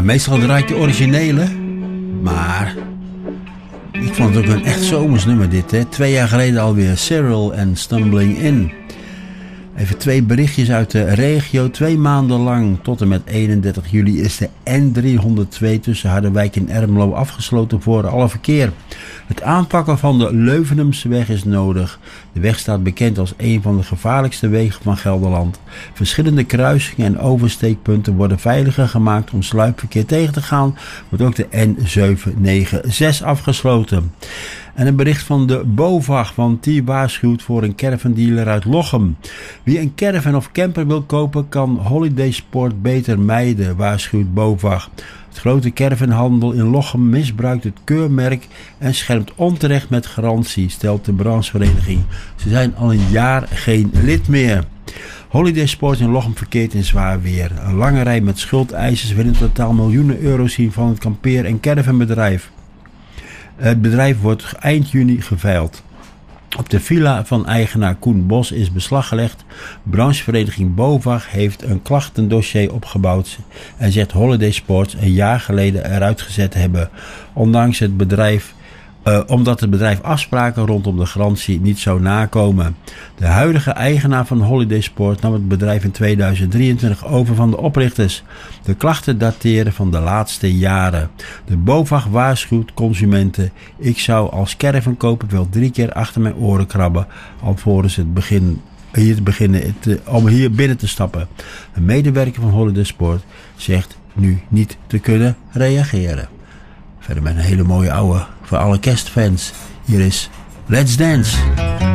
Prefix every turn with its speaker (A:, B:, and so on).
A: Meestal draai ik de originele, maar ik vond het ook een echt zomers nummer dit, hè. 2 jaar geleden alweer, Cyril en Stumbling In. Even 2 berichtjes uit de regio. 2 maanden lang tot en met 31 juli is de N302 tussen Harderwijk en Ermelo afgesloten voor alle verkeer. Het aanpakken van de Leuvenumseweg is nodig. De weg staat bekend als een van de gevaarlijkste wegen van Gelderland. Verschillende kruisingen en oversteekpunten worden veiliger gemaakt om sluipverkeer tegen te gaan. Wordt ook de N796 afgesloten. En een bericht van de BOVAG, want die waarschuwt voor een caravandealer uit Lochem. Wie een caravan of camper wil kopen, kan Holiday Sport beter mijden, waarschuwt BOVAG. Het grote caravanhandel in Lochem misbruikt het keurmerk en schermt onterecht met garantie, stelt de branchevereniging. Ze zijn al een jaar geen lid meer. Holiday Sport in Lochem verkeert in zwaar weer. Een lange rij met schuldeisers wil in totaal miljoenen euro's zien van het kampeer- en caravanbedrijf. Het bedrijf wordt eind juni geveild. Op de villa van eigenaar Koen Bos is beslag gelegd. Branchevereniging BOVAG heeft een klachtendossier opgebouwd en zegt Holiday Sports een jaar geleden eruit gezet te hebben. Omdat het bedrijf afspraken rondom de garantie niet zou nakomen. De huidige eigenaar van Holiday Sport nam het bedrijf in 2023 over van de oprichters. De klachten dateren van de laatste jaren. De BOVAG waarschuwt consumenten: ik zou als caravankoper wel 3 keer achter mijn oren krabben alvorens om hier binnen te stappen. Een medewerker van Holiday Sport zegt nu niet te kunnen reageren. Verder met een hele mooie ouwe voor alle kerstfans. Hier is Let's Dance.